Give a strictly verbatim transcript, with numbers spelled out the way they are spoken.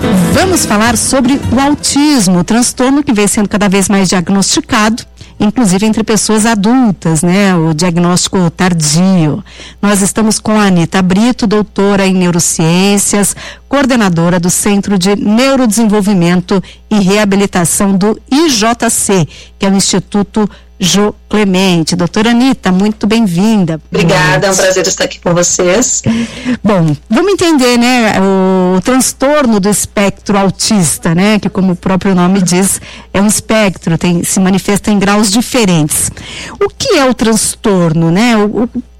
Vamos falar sobre o autismo, o transtorno que vem sendo cada vez mais diagnosticado, inclusive entre pessoas adultas, né? O diagnóstico tardio. Nós estamos com a Anita Brito, doutora em neurociências, coordenadora do Centro de Neurodesenvolvimento e Reabilitação do I J C, que é o Instituto Jô Clemente. Doutora Anita, muito bem-vinda. Obrigada, é um prazer estar aqui com vocês. Bom, vamos entender, né, o, o transtorno do espectro autista, né, que como o próprio nome diz, é um espectro, tem, se manifesta em graus diferentes. O que é o transtorno, né? O, o,